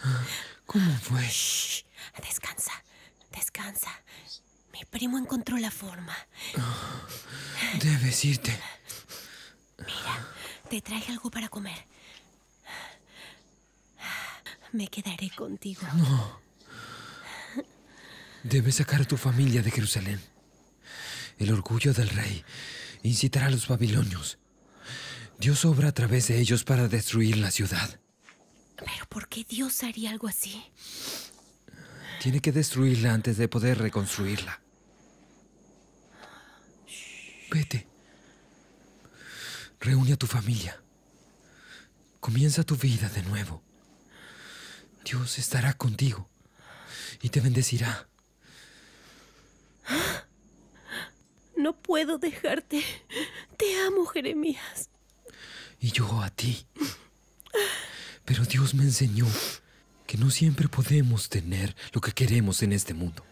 ¿Cómo fue? Shh, descansa, descansa. Mi primo encontró la forma. Debes irte. Mira, te traje algo para comer. Me quedaré contigo. No. Debes sacar a tu familia de Jerusalén. El orgullo del rey incitará a los babilonios. Dios obra a través de ellos para destruir la ciudad. ¿Pero por qué Dios haría algo así? Tiene que destruirla antes de poder reconstruirla. Vete. Reúne a tu familia. Comienza tu vida de nuevo. Dios estará contigo y te bendecirá. No puedo dejarte. Te amo, Jeremías. Y yo a ti. Pero Dios me enseñó que no siempre podemos tener lo que queremos en este mundo.